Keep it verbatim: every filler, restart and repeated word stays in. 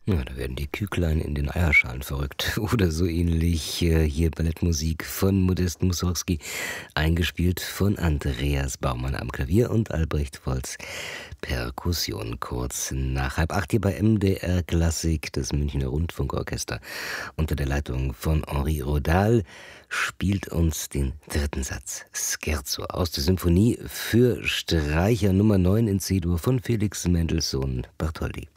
Ja, da werden die Küglein in den Eierschalen verrückt oder so ähnlich. Äh, hier Ballettmusik von Modest Mussorgsky, eingespielt von Andreas Baumann am Klavier und Albrecht Volz Perkussion. Kurz nach halb acht hier bei M D R Klassik, das Münchner Rundfunkorchester unter der Leitung von Henri Rodal spielt uns den dritten Satz Scherzo aus der Symphonie für Streicher Nummer neun in C-Dur von Felix Mendelssohn Bartholdy.